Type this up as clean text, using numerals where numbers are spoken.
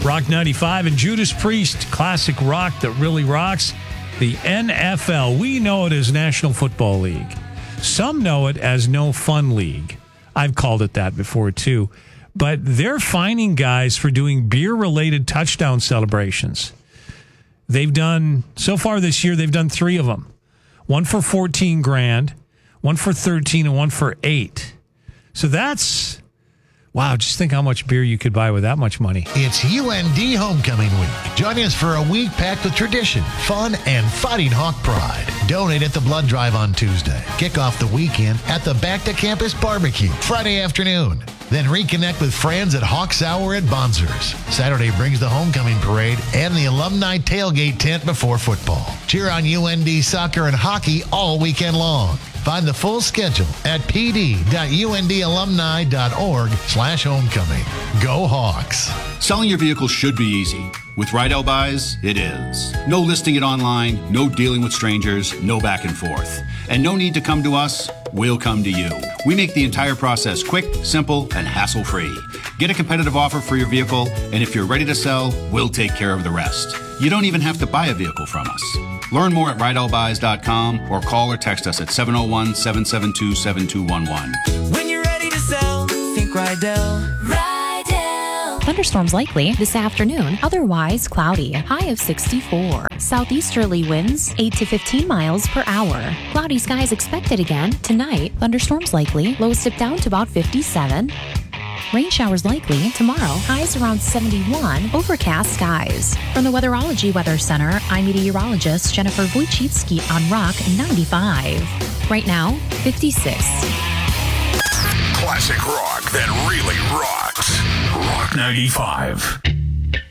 Rock 95 and Judas Priest, classic rock that really rocks. The NFL, we know it as National Football League. Some know it as No Fun League. I've called it that before too. But they're fining guys for doing beer-related touchdown celebrations. They've done, so far this year, they've done 3 of them. One for $14,000, one for 13, and one for 8. So that's, wow, just think how much beer you could buy with that much money. It's UND Homecoming Week. Join us for a week packed with tradition, fun, and Fighting Hawk pride. Donate at the blood drive on Tuesday. Kick off the weekend at the Back to Campus Barbecue Friday afternoon. Then reconnect with friends at Hawks Hour at Bonzers. Saturday brings the homecoming parade and the alumni tailgate tent before football. Cheer on UND soccer and hockey all weekend long. Find the full schedule at pd.undalumni.org/homecoming. Go Hawks. Selling your vehicle should be easy. With Rydell Buys, it is. No listing it online, no dealing with strangers, no back and forth. And no need to come to us, we'll come to you. We make the entire process quick, simple, and hassle-free. Get a competitive offer for your vehicle, and if you're ready to sell, we'll take care of the rest. You don't even have to buy a vehicle from us. Learn more at RydellBuys.com or call or text us at 701-772-7211. When you're ready to sell, think Rydell. Thunderstorms likely this afternoon, otherwise cloudy. High of 64. Southeasterly winds 8 to 15 miles per hour. Cloudy skies expected again tonight. Thunderstorms likely. Lows dip down to about 57. Rain showers likely tomorrow. Highs around 71. Overcast skies. From the Weatherology Weather Center, I'm meteorologist Jennifer Wojcicki on Rock 95. Right now, 56. Classic rock that really rocks. Rock 95.